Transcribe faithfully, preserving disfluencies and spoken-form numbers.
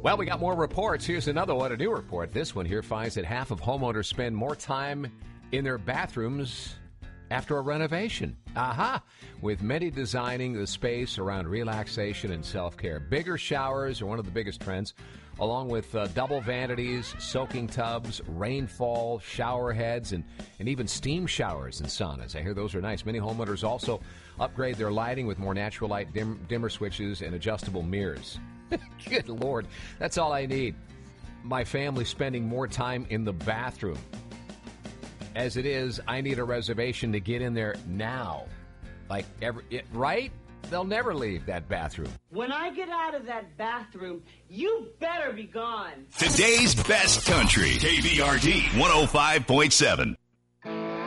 Well, we got more reports. Here's another one, a new report. This one here finds that half of homeowners spend more time in their bathrooms after a renovation. Aha! With many designing the space around relaxation and self-care. Bigger showers are one of the biggest trends, along with uh, double vanities, soaking tubs, rainfall, shower heads, and, and even steam showers and saunas. I hear those are nice. Many homeowners also upgrade their lighting with more natural light, dim, dimmer switches, and adjustable mirrors. Good Lord, that's all I need. My family spending more time in the bathroom. As it is, I need a reservation to get in there now. Like, every, it, right? They'll never leave that bathroom. When I get out of that bathroom, you better be gone. Today's best country. K B R D one oh five point seven.